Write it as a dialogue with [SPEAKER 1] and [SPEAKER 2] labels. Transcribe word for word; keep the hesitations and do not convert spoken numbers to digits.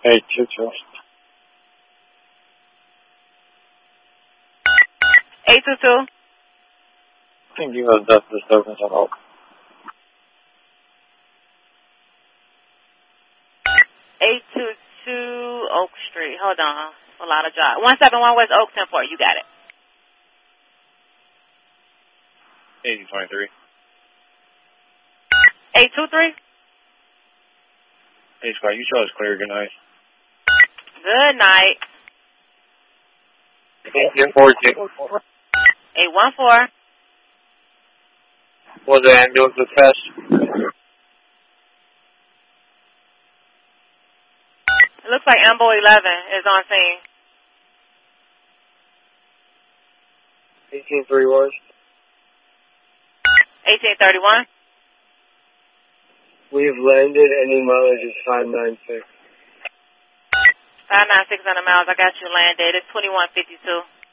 [SPEAKER 1] eight two two.
[SPEAKER 2] eight two two.
[SPEAKER 1] I think you have dust disturbance on Oak.
[SPEAKER 2] eight two two Oak Street. Hold on. A lot of drive. one seven one West Oak, ten four. You got it.
[SPEAKER 1] eighty twenty-three.
[SPEAKER 2] eight two three.
[SPEAKER 1] Hey, Scott, you show us clear. Good night.
[SPEAKER 2] Good night.
[SPEAKER 1] eight four two.
[SPEAKER 2] eight one four.
[SPEAKER 1] Was the ambulance with test?
[SPEAKER 2] It looks like Ambo eleven is on scene.
[SPEAKER 1] eighteen three one.
[SPEAKER 2] eighteen thirty-one.
[SPEAKER 1] We have landed. Any mileage is five nine six.
[SPEAKER 2] five nine six hundred miles. I got you landed. It's twenty-one fifty-two.